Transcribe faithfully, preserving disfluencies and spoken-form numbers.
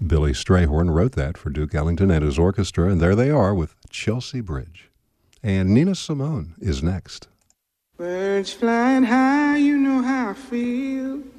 Billy Strayhorn wrote that for Duke Ellington and his orchestra, and there they are with Chelsea Bridge. And Nina Simone is next. Birds flying high, you know how I feel.